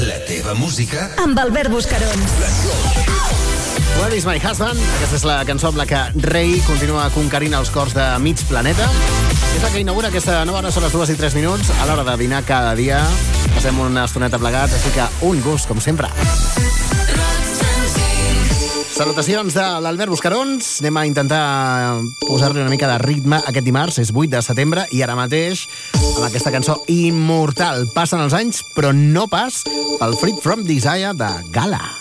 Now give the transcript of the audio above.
La teva música amb Albert Buscarons. Where is my husband? Aquesta és la cançó amb la que Rei continua conquerint els cors de mig planeta. És la que inaugura aquesta nova hora, són les 2:03, a l'hora de dinar cada dia. Passem una estoneta plegats, així que un gust, com sempre. Salutacions de l'Albert Buscarons. Anem a intentar posar-li una mica de ritme aquest dimarts, és 8 de setembre, i ara mateix, amb aquesta cançó immortal, passen els anys, però no pas pel Freed from Desire de Gala.